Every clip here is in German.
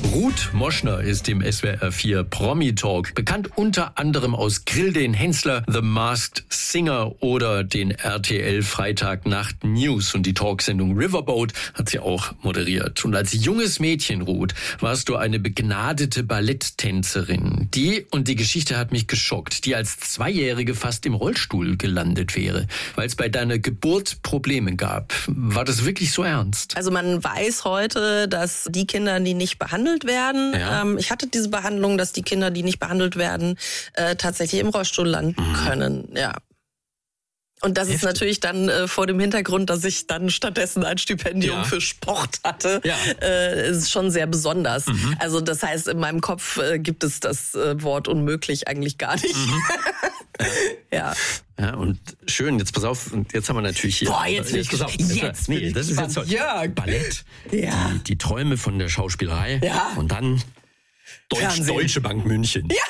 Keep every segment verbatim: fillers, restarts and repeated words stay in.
Ruth Moschner ist im S W R vier Promi-Talk bekannt unter anderem aus Grill den Hensler, The Masked Singer oder den R T L Freitagnacht News. Und die Talksendung Riverboat hat sie auch moderiert. Und als junges Mädchen, Ruth, warst du eine begnadete Balletttänzerin. Die, und die Geschichte hat mich geschockt, die als Zweijährige fast im Rollstuhl gelandet wäre, weil es bei deiner Geburt Probleme gab. War das wirklich so ernst? Also man weiß heute, dass die Kinder, die nicht behandelt werden, ja. ähm, ich hatte diese Behandlung, dass die Kinder, die nicht behandelt werden, äh, tatsächlich im Rollstuhl landen mhm. können. Ja. Und das Heftig. Ist natürlich dann äh, vor dem Hintergrund, dass ich dann stattdessen ein Stipendium ja. für Sport hatte, ja. äh, ist schon sehr besonders. Mhm. Also das heißt, in meinem Kopf äh, gibt es das äh, Wort unmöglich eigentlich gar nicht. Mhm. ja. Ja, und schön, jetzt pass auf, und jetzt haben wir natürlich hier... Boah, jetzt will ich pass auf, jetzt nee, nee, das ist jetzt Jörg. Ballett, ja. die, die Träume von der Schauspielerei ja. und dann Deutsch, Deutsche Bank München. Ja.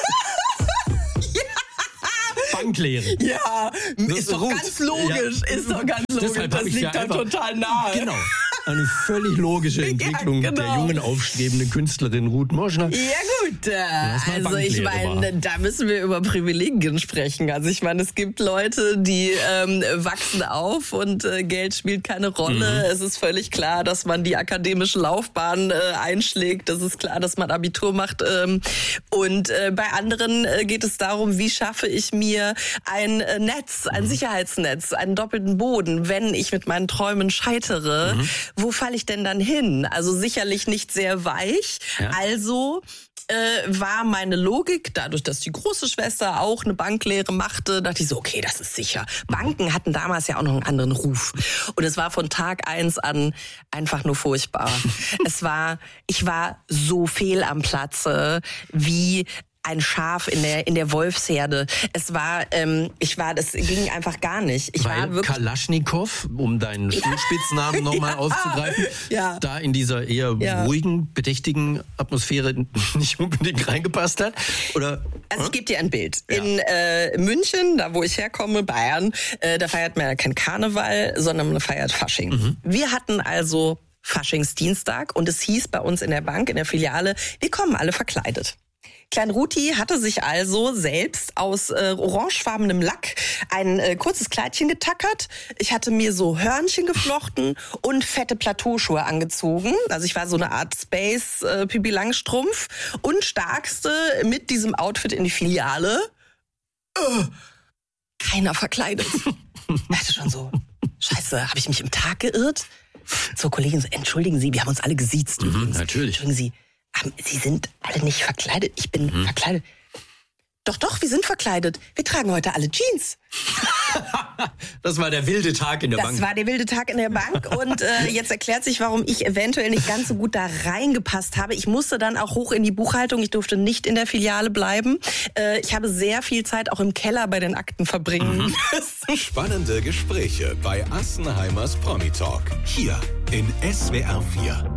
Banklehre. Ja, das ist doch Ruth. ganz logisch, ja. ist doch ganz logisch, Deshalb das liegt ja da total nahe. Genau, eine völlig logische Entwicklung ja, genau. der jungen, aufstrebenden Künstlerin Ruth Moschner. Ja gut, äh, also ich meine, da müssen wir über Privilegien sprechen. Also ich meine, es gibt Leute, die ähm, wachsen auf und äh, Geld spielt keine Rolle. Mhm. Es ist völlig klar, dass man die akademische Laufbahn äh, einschlägt. Es ist klar, dass man Abitur macht. Ähm, und äh, bei anderen äh, geht es darum, wie schaffe ich mir ein äh, Netz, ein mhm. Sicherheitsnetz, einen doppelten Boden, wenn ich mit meinen Träumen scheitere. Mhm. Wo falle ich denn dann hin? Also sicherlich nicht sehr weich. Ja. Also äh, war meine Logik, dadurch, dass die große Schwester auch eine Banklehre machte, dachte ich so, okay, das ist sicher. Banken hatten damals ja auch noch einen anderen Ruf. Und es war von Tag eins an einfach nur furchtbar. es war, ich war so fehl am Platze wie ein Schaf in der in der Wolfsherde. Es war, ähm, ich war, das ging einfach gar nicht. Ich Weil war wirklich Kalaschnikow, um deinen Schulspitznamen nochmal ja. aufzugreifen, ja. da in dieser eher ja. ruhigen, bedächtigen Atmosphäre nicht unbedingt reingepasst hat? Oder? Also ich gebe dir ein Bild. Ja. In äh, München, da wo ich herkomme, Bayern, äh, da feiert man ja kein Karneval, sondern man feiert Fasching. Mhm. Wir hatten also Faschingsdienstag und es hieß bei uns in der Bank, in der Filiale, wir kommen alle verkleidet. Klein Ruti hatte sich also selbst aus äh, orangefarbenem Lack ein äh, kurzes Kleidchen getackert. Ich hatte mir so Hörnchen geflochten und fette Plateauschuhe angezogen. Also ich war so eine Art Space äh, Pipi Langstrumpf und starkste mit diesem Outfit in die Filiale. Äh, keiner verkleidet. Ich dachte schon so, scheiße, habe ich mich im Tag geirrt? Zur Kollegin so, entschuldigen Sie, wir haben uns alle gesiezt. Mhm, natürlich. Entschuldigen Sie. Sie sind alle nicht verkleidet. Ich bin mhm. verkleidet. Doch, doch, wir sind verkleidet. Wir tragen heute alle Jeans. Das war der wilde Tag in der das Bank. Das war der wilde Tag in der Bank. Und äh, jetzt erklärt sich, warum ich eventuell nicht ganz so gut da reingepasst habe. Ich musste dann auch hoch in die Buchhaltung. Ich durfte nicht in der Filiale bleiben. Äh, ich habe sehr viel Zeit auch im Keller bei den Akten verbringen müssen. Spannende Gespräche bei Assenheimers Promi Talk. Hier in S W R vier.